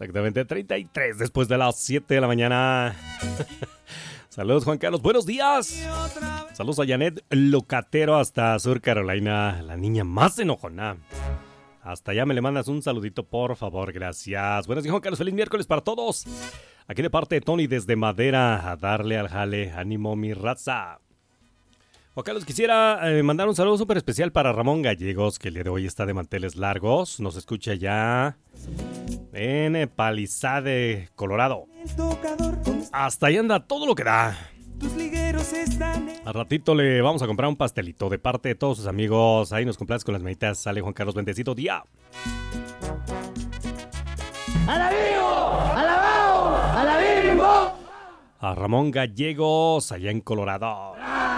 Exactamente, 33 después de las 7 de la mañana. Saludos, Juan Carlos, buenos días. Saludos a Janet Locatero hasta Sur Carolina, la niña más enojona. Hasta allá me le mandas un saludito, por favor, gracias. Buenos días, Juan Carlos, feliz miércoles para todos. Aquí de parte de Tony desde Madera, a darle al jale, ánimo mi raza. Juan Carlos, quisiera mandar un saludo súper especial para Ramón Gallegos, que el día de hoy está de manteles largos. Nos escucha ya en Palisade, Colorado. Hasta ahí anda todo lo que da. Al ratito le vamos a comprar un pastelito de parte de todos sus amigos. Ahí nos complaces con las manitas. Sale Juan Carlos, bendecido día. ¡Alabado! ¡Alabado! A Ramón Gallegos, allá en Colorado.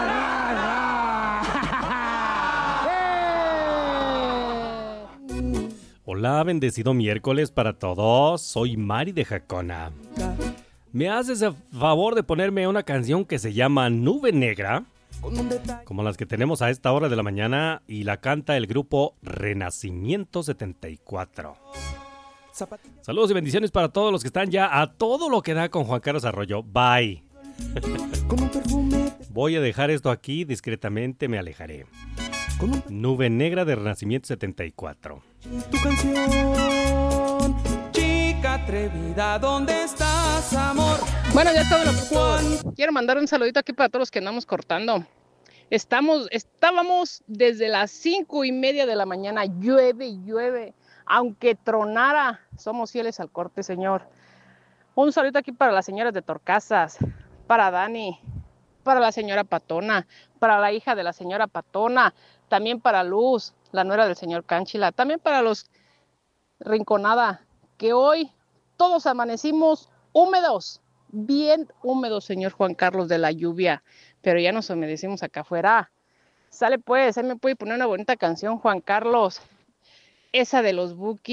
Hola, bendecido miércoles para todos. Soy Mari de Jacona. ¿Me haces el favor de ponerme una canción que se llama Nube Negra? Como las que tenemos a esta hora de la mañana, y la canta el grupo Renacimiento 74. Saludos y bendiciones para todos los que están ya a todo lo que da con Juan Carlos Arroyo. Bye. Voy a dejar esto aquí discretamente, me alejaré. Nube Negra de Renacimiento 74. Tu canción, chica atrevida, ¿dónde estás, amor? Bueno, ya está, quiero mandar un saludito aquí para todos los que andamos cortando. Estábamos desde las 5:30 de la mañana, llueve y llueve. Aunque tronara, somos fieles al corte, Señor. Un saludo aquí para las señoras de Torcasas, para Dani, para la señora Patona, para la hija de la señora Patona, también para Luz, la nuera del señor Cánchila, también para los Rinconada, que hoy todos amanecimos húmedos, bien húmedos, señor Juan Carlos, de la lluvia, pero ya nos humedecimos acá afuera. Sale pues, ahí me puede poner una bonita canción, Juan Carlos, esa de los Bukis.